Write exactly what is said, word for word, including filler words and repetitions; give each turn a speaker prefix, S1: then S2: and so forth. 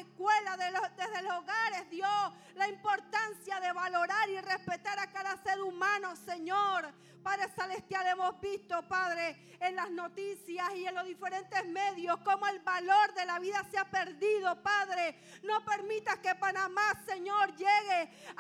S1: escuelas, de los, desde los hogares, Dios, la importancia de valorar y respetar a cada ser humano, Señor. Padre Celestial, hemos visto, Padre, en las noticias y en los diferentes medios cómo el valor de la vida se ha perdido, Padre. No permitas que Panamá, Señor, llegue